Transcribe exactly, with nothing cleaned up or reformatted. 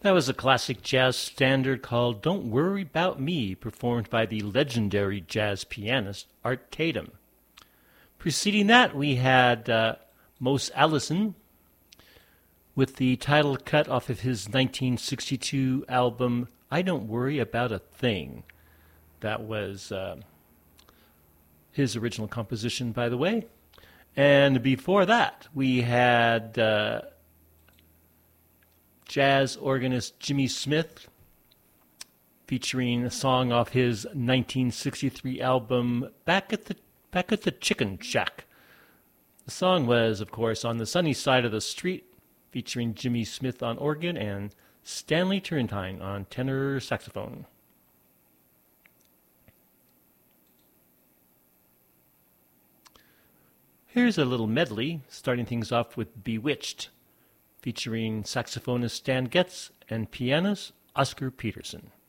That was a classic jazz standard called Don't Worry About Me, performed by the legendary jazz pianist Art Tatum. Preceding that, we had uh, Mose Allison with the title cut off of his nineteen sixty-two album, I Don't Worry About a Thing. That was uh, his original composition, by the way. And before that, we had uh, jazz organist Jimmy Smith featuring a song off his nineteen sixty-three album, Back at the Back at the Chicken Shack. The song was, of course, On the Sunny Side of the Street, featuring Jimmy Smith on organ and Stanley Turrentine on tenor saxophone. Here's a little medley, starting things off with Bewitched, featuring saxophonist Stan Getz and pianist Oscar Peterson.